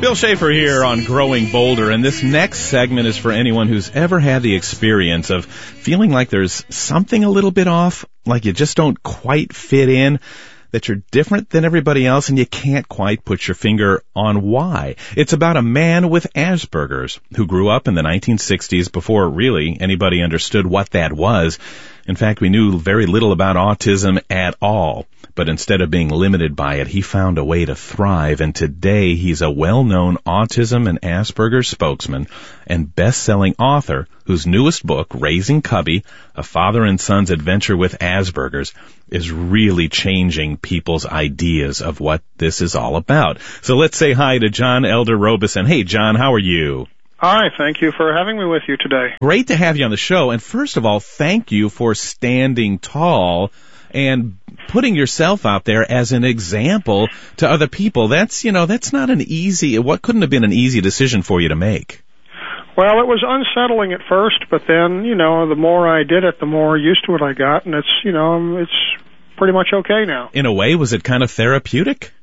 Bill Schaefer here on Growing Bolder, and this next segment is for anyone who's ever had the experience of feeling like there's something a little bit off, like you just don't quite fit in, that you're different than everybody else, and you can't quite put your finger on why. It's about a man with Asperger's who grew up in the 1960s before really anybody understood what that was. In fact, we knew very little about autism at all. But instead of being limited by it, he found a way to thrive, and today he's a well-known autism and Asperger's spokesman and best-selling author whose newest book, Raising Cubby, A Father and Son's Adventure with Asperger's, is really changing people's ideas of what this is all about. So let's say hi to John Elder Robison. Hey, John, how are you? Hi, thank you for having me with you today. Great to have you on the show, and first of all, thank you for standing tall and putting yourself out there as an example to other people. That's not what couldn't have been an easy decision for you to make? Well, it was unsettling at first, but then, the more I did it, the more used to it I got, and it's pretty much okay now. In a way, was it kind of therapeutic?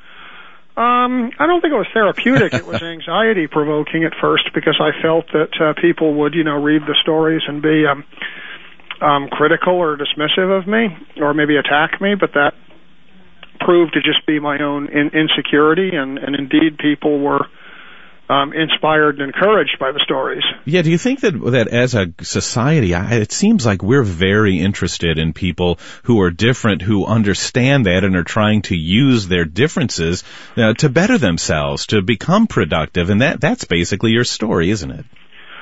I don't think it was therapeutic. It was anxiety-provoking at first because I felt that people would, read the stories and be critical or dismissive of me, or maybe attack me, but that proved to just be my own insecurity, and indeed people were inspired and encouraged by the stories. Yeah, do you think that as a society, it seems like we're very interested in people who are different, who understand that and are trying to use their differences to better themselves, to become productive, and that's basically your story, isn't it?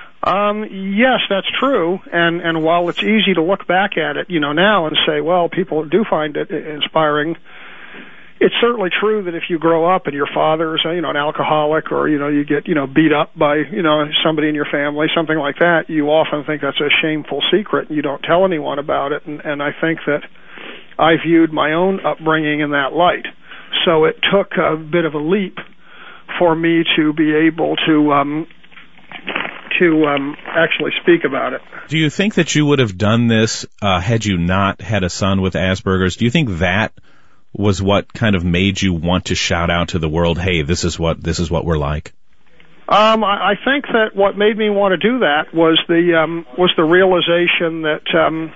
Yes, that's true. And while it's easy to look back at it, now and say, well, people do find it inspiring, it's certainly true that if you grow up and your father's, an alcoholic, or, you get, beat up by, somebody in your family, something like that, you often think that's a shameful secret and you don't tell anyone about it. And I think that I viewed my own upbringing in that light. So it took a bit of a leap for me to be able to actually speak about it. Do you think that you would have done this had you not had a son with Asperger's? Do you think that was what kind of made you want to shout out to the world, hey, this is what we're like? I think that what made me want to do that was the realization that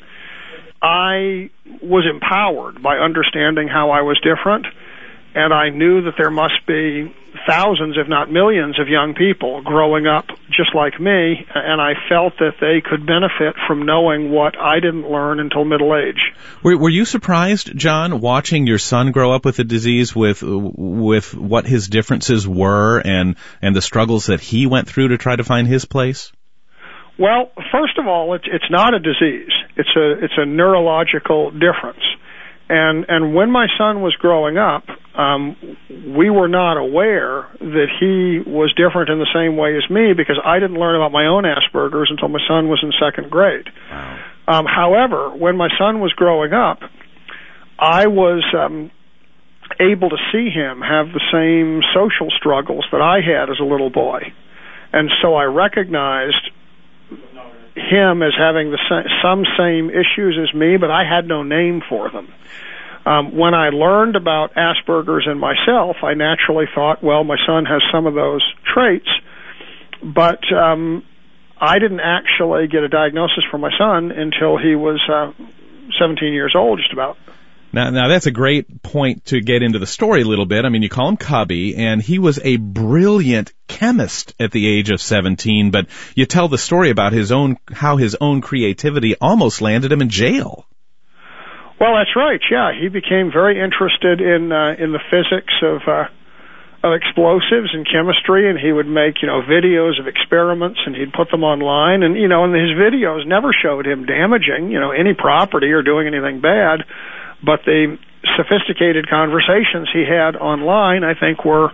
I was empowered by understanding how I was different, and I knew that there must be thousands, if not millions, of young people growing up just like me, and I felt that they could benefit from knowing what I didn't learn until middle age. Were you surprised, John, watching your son grow up with the disease, with what his differences were and the struggles that he went through to try to find his place? Well, first of all, it's not a disease. It's a neurological difference. And when my son was growing up, we were not aware that he was different in the same way as me because I didn't learn about my own Asperger's until my son was in second grade. Wow. However, when my son was growing up, I was able to see him have the same social struggles that I had as a little boy. And so I recognized him as having some same issues as me, but I had no name for them. When I learned about Asperger's in myself, I naturally thought, well, my son has some of those traits, but I didn't actually get a diagnosis for my son until he was 17 years old, just about. Now that's a great point to get into the story a little bit. I mean, you call him Cubby, and he was a brilliant chemist at the age of 17, but you tell the story about how his own creativity almost landed him in jail. Well, that's right. Yeah, he became very interested in the physics of explosives and chemistry, and he would make videos of experiments, and he'd put them online. And and his videos never showed him damaging any property or doing anything bad, but the sophisticated conversations he had online, I think, were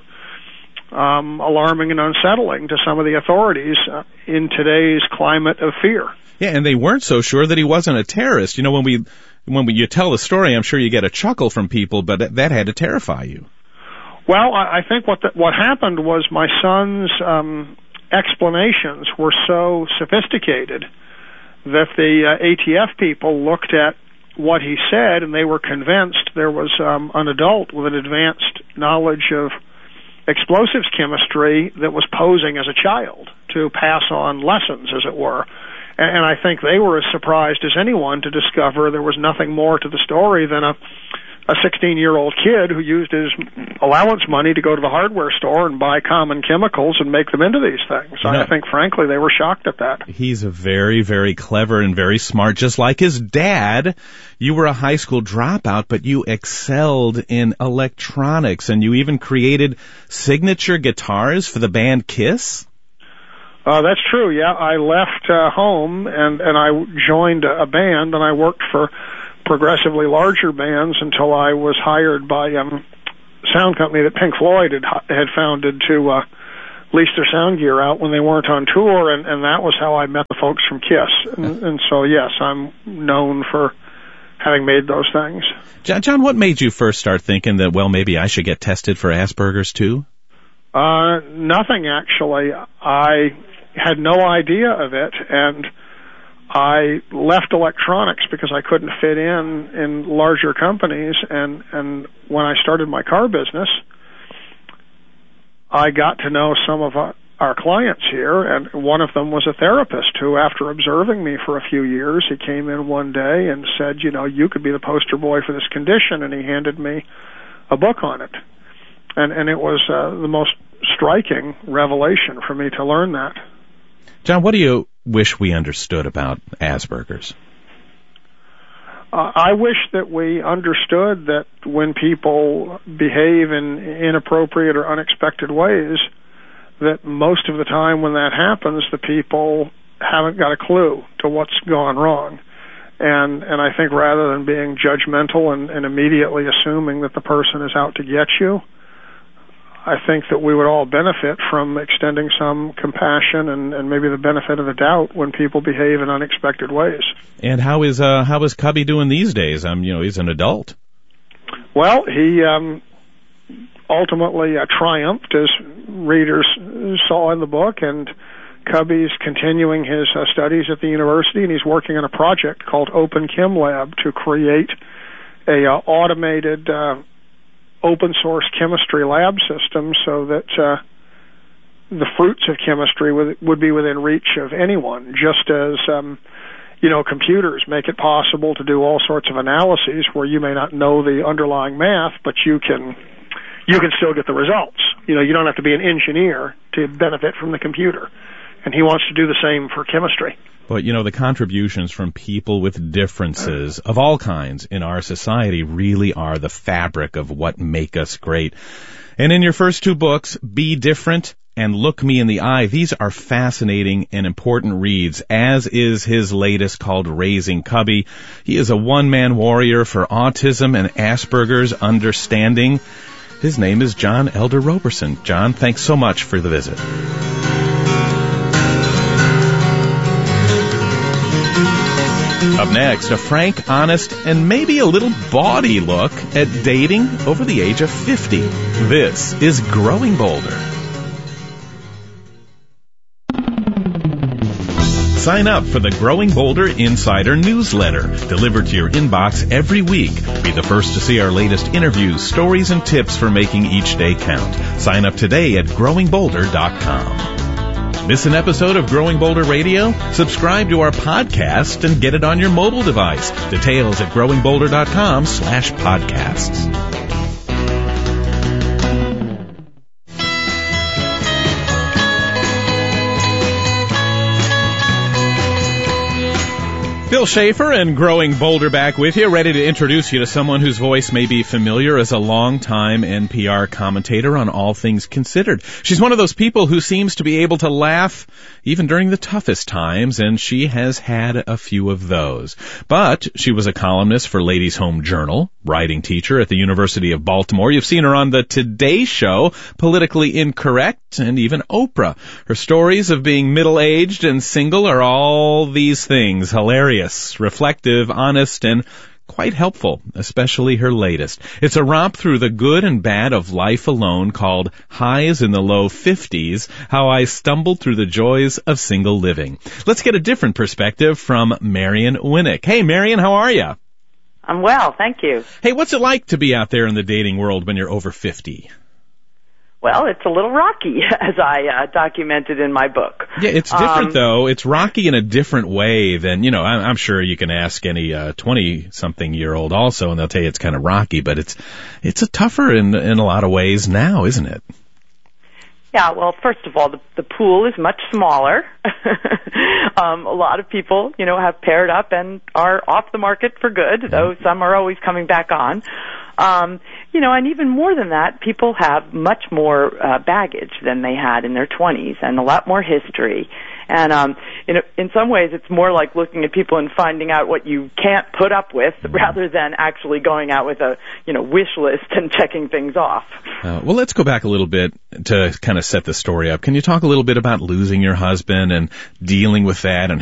alarming and unsettling to some of the authorities in today's climate of fear. Yeah, and they weren't so sure that he wasn't a terrorist. When you tell the story, I'm sure you get a chuckle from people, but that had to terrify you. Well, I think what happened was my son's explanations were so sophisticated that the ATF people looked at what he said, and they were convinced there was an adult with an advanced knowledge of explosives chemistry that was posing as a child to pass on lessons, as it were. And I think they were as surprised as anyone to discover there was nothing more to the story than a 16-year-old kid who used his allowance money to go to the hardware store and buy common chemicals and make them into these things. I think, frankly, they were shocked at that. He's a very, very clever and very smart, just like his dad. You were a high school dropout, but you excelled in electronics, and you even created signature guitars for the band Kiss? That's true, yeah. I left home, and I joined a band, and I worked for progressively larger bands until I was hired by a sound company that Pink Floyd had founded to lease their sound gear out when they weren't on tour, and that was how I met the folks from Kiss. And so, yes, I'm known for having made those things. John, what made you first start thinking that, well, maybe I should get tested for Asperger's too? Nothing, actually. I had no idea of it, and I left electronics because I couldn't fit in larger companies, and when I started my car business, I got to know some of our clients here, and one of them was a therapist who, after observing me for a few years, he came in one day and said, you know, you could be the poster boy for this condition, and he handed me a book on it. And it was the most striking revelation for me to learn that. John, what do you wish we understood about Asperger's? I wish that we understood that when people behave in inappropriate or unexpected ways, that most of the time when that happens, the people haven't got a clue to what's gone wrong. And I think rather than being judgmental and immediately assuming that the person is out to get you, I think that we would all benefit from extending some compassion and maybe the benefit of the doubt when people behave in unexpected ways. And how is Cubby doing these days? He's an adult. Well, he ultimately triumphed, as readers saw in the book, and Cubby's continuing his studies at the university, and he's working on a project called Open Chem Lab to create a automated open source chemistry lab system so that the fruits of chemistry would be within reach of anyone, just as computers make it possible to do all sorts of analyses where you may not know the underlying math, but you can still get the results. You don't have to be an engineer to benefit from the computer. And he wants to do the same for chemistry. But, the contributions from people with differences of all kinds in our society really are the fabric of what make us great. And in your first two books, Be Different and Look Me in the Eye, these are fascinating and important reads, as is his latest called Raising Cubby. He is a one-man warrior for autism and Asperger's understanding. His name is John Elder Roberson. John, thanks so much for the visit. Up next, a frank, honest, and maybe a little bawdy look at dating over the age of 50. This is Growing Bolder. Sign up for the Growing Bolder Insider newsletter, delivered to your inbox every week. Be the first to see our latest interviews, stories, and tips for making each day count. Sign up today at growingbolder.com. Miss an episode of Growing Bolder Radio? Subscribe to our podcast and get it on your mobile device. Details at growingbolder.com/podcasts. Bill Schaefer and Growing Bolder back with you, ready to introduce you to someone whose voice may be familiar as a longtime NPR commentator on All Things Considered. She's one of those people who seems to be able to laugh even during the toughest times, and she has had a few of those. But she was a columnist for Ladies' Home Journal, writing teacher at the University of Baltimore. You've seen her on the Today Show, Politically Incorrect, and even Oprah. Her stories of being middle-aged and single are all these things: hilarious, reflective, honest, and quite helpful, especially her latest. It's a romp through the good and bad of life alone, called Highs in the Low 50s, How I Stumbled Through the Joys of Single Living. Let's get a different perspective from Marion Winnick. Hey, Marion, how are you? I'm well, thank you. Hey, what's it like to be out there in the dating world when you're over 50? Well, it's a little rocky, as I documented in my book. Yeah, it's different, though. It's rocky in a different way than, I'm sure you can ask any 20-something-year-old also, and they'll tell you it's kind of rocky, but it's a tougher in a lot of ways now, isn't it? Yeah, well, first of all, the pool is much smaller. A lot of people, have paired up and are off the market for good, though some are always coming back on. And even more than that, people have much more baggage than they had in their 20s and a lot more history. And in some ways, it's more like looking at people and finding out what you can't put up with rather than actually going out with a wish list and checking things off. Well, let's go back a little bit to kind of set the story up. Can you talk a little bit about losing your husband and dealing with that and